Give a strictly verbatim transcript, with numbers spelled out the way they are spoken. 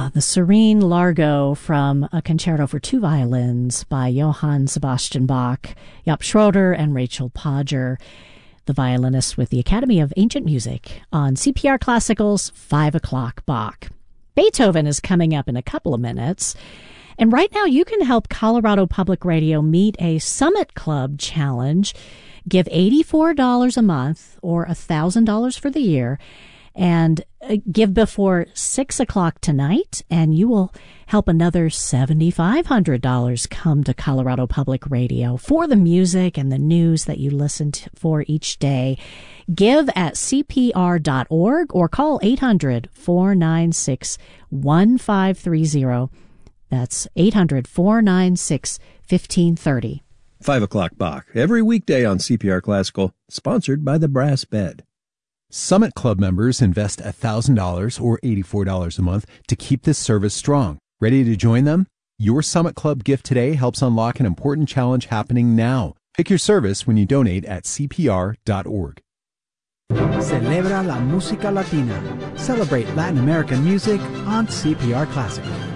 Ah, the serene Largo from a concerto for two violins by Johann Sebastian Bach, Jaap Schroeder, and Rachel Podger, the violinist with the Academy of Ancient Music, on C P R Classical's five o'clock Bach. Beethoven is coming up in a couple of minutes, and right now you can help Colorado Public Radio meet a Summit Club challenge. Give eighty-four dollars a month or one thousand dollars for the year, and give before six o'clock tonight, and you will help another seven thousand five hundred dollars come to Colorado Public Radio for the music and the news that you listen to for each day. Give at C P R dot org or call eight hundred, four nine six, one five three zero. That's eight hundred, four nine six, one five three zero. five o'clock Bach, every weekday on C P R Classical, sponsored by the Brass Bed. Summit Club members invest one thousand dollars or eighty-four dollars a month to keep this service strong. Ready to join them? Your Summit Club gift today helps unlock an important challenge happening now. Pick your service when you donate at C P R dot org. Celebra la música latina. Celebrate Latin American music on C P R Classic.